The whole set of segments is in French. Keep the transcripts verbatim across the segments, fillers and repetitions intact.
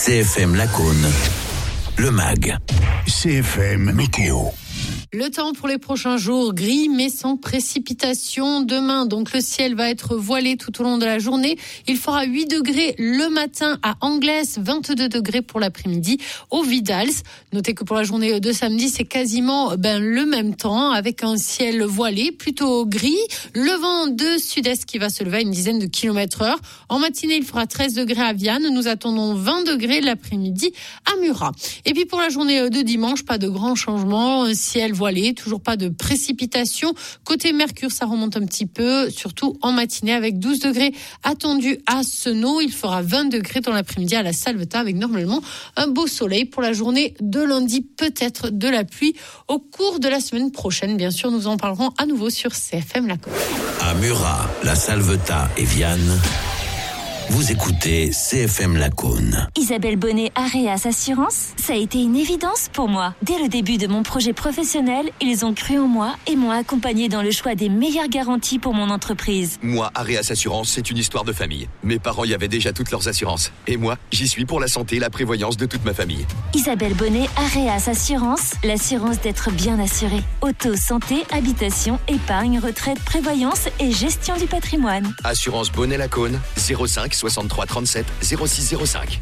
C F M Lacaune, le mag. C F M Météo. Le temps pour les prochains jours, gris mais sans précipitation. Demain, donc le ciel va être voilé tout au long de la journée. Il fera huit degrés le matin à Anglès, vingt-deux degrés pour l'après-midi au Vidals. Notez que pour la journée de samedi, c'est quasiment ben, le même temps avec un ciel voilé, plutôt gris. Le vent de sud-est qui va se lever à une dizaine de kilomètres heure. En matinée, il fera treize degrés à Vianne. Nous attendons vingt degrés l'après-midi à Murat. Et puis pour la journée de dimanche, pas de grands changements. Un ciel voilé, toujours pas de précipitation. Côté Mercure, ça remonte un petit peu, surtout en matinée avec douze degrés attendus à Senaux. Il fera vingt degrés dans l'après-midi à la Salvetat avec normalement un beau soleil pour la journée de lundi, peut-être de la pluie au cours de la semaine prochaine. Bien sûr, nous en parlerons à nouveau sur C F M Lacaune. À Murat, la Salvetat et Vianne, vous écoutez C F M Lacaune. Isabelle Bonnet, Areas Assurance, ça a été une évidence pour moi. Dès le début de mon projet professionnel, ils ont cru en moi et m'ont accompagné dans le choix des meilleures garanties pour mon entreprise. Moi, Areas Assurance, c'est une histoire de famille. Mes parents y avaient déjà toutes leurs assurances. Et moi, j'y suis pour la santé et la prévoyance de toute ma famille. Isabelle Bonnet, Areas Assurance, l'assurance d'être bien assuré. Auto, santé, habitation, épargne, retraite, prévoyance et gestion du patrimoine. Assurance Bonnet Lacaune, zéro cinq soixante-trois trente-sept zéro six zéro cinq.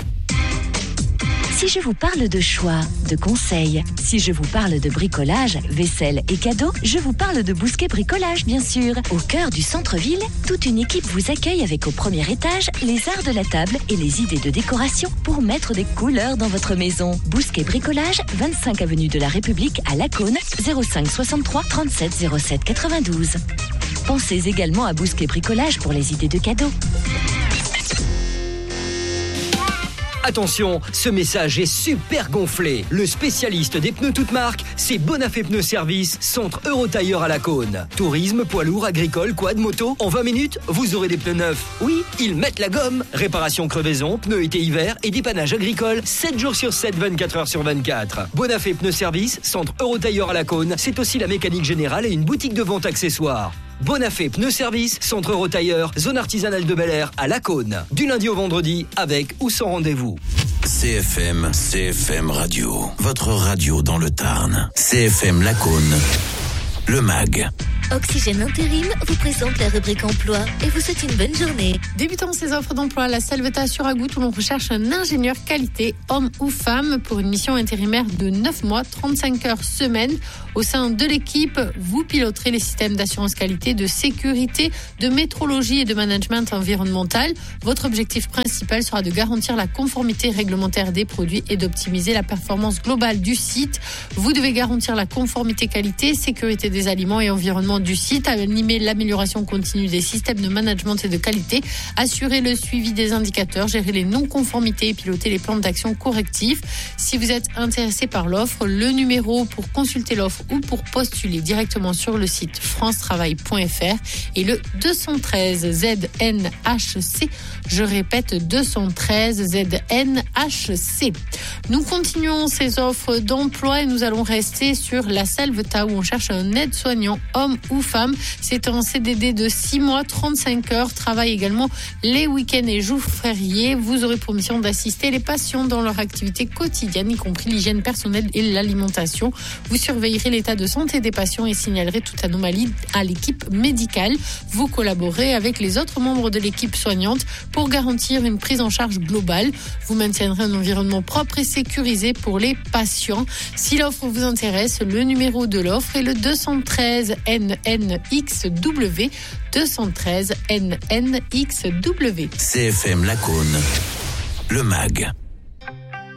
Si je vous parle de choix, de conseils, si je vous parle de bricolage, vaisselle et cadeaux, je vous parle de Bousquet Bricolage, bien sûr. Au cœur du centre-ville, toute une équipe vous accueille avec au premier étage les arts de la table et les idées de décoration pour mettre des couleurs dans votre maison. Bousquet Bricolage, vingt-cinq avenue de la République à Lacaune, zéro cinq soixante-trois trente-sept zéro sept quatre-vingt-douze. Pensez également à Bousquet Bricolage pour les idées de cadeaux. Attention, ce message est super gonflé. Le spécialiste des pneus toutes marques, c'est Bonafé Pneus Service, centre Eurotailleur à Lacaune. Tourisme, poids lourd, agricole, quad, moto, en vingt minutes, vous aurez des pneus neufs. Oui, ils mettent la gomme. Réparation crevaison, pneus été-hiver et dépannage agricole, sept jours sur sept, vingt-quatre heures sur vingt-quatre. Bonafé Pneus Service, centre Eurotailleur à Lacaune, c'est aussi la mécanique générale et une boutique de vente accessoires. Bonafé Pneus Service, centre Eurotailleur, zone artisanale de Bel-Air à Lacaune. Du lundi au vendredi, avec ou sans rendez-vous. C F M, C F M Radio, votre radio dans le Tarn. C F M Lacaune, le mag. Oxygène Intérim vous présente la rubrique emploi et vous souhaite une bonne journée. Débutons ces offres d'emploi à la Salvetat sur Agout où l'on recherche un ingénieur qualité, homme ou femme, pour une mission intérimaire de neuf mois, trente-cinq heures semaine. Au sein de l'équipe, vous piloterez les systèmes d'assurance qualité, de sécurité, de métrologie et de management environnemental. Votre objectif principal sera de garantir la conformité réglementaire des produits et d'optimiser la performance globale du site. Vous devez garantir la conformité qualité, sécurité des aliments et environnement du site, animer l'amélioration continue des systèmes de management et de qualité, assurer le suivi des indicateurs, gérer les non-conformités et piloter les plans d'action correctifs. Si vous êtes intéressé par l'offre, le numéro pour consulter l'offre ou pour postuler directement sur le site france travail point f r et le deux cent treize Z N H C. Je répète, deux cent treize Z N H C. Nous continuons ces offres d'emploi et nous allons rester sur la Salvetat où on cherche un aide-soignant, homme ou femme. C'est un C D D de six mois, trente-cinq heures. Travaille également les week-ends et jours fériés. Vous aurez pour mission d'assister les patients dans leur activité quotidienne, y compris l'hygiène personnelle et l'alimentation. Vous surveillerez l'état de santé des patients et signalerez toute anomalie à l'équipe médicale. Vous collaborez avec les autres membres de l'équipe soignante pour garantir une prise en charge globale. Vous maintiendrez un environnement propre et sécurisé pour les patients. Si l'offre vous intéresse, le numéro de l'offre est le deux cent treize N N X W, deux cent treize N N X W. C F M Lacaune, le mag.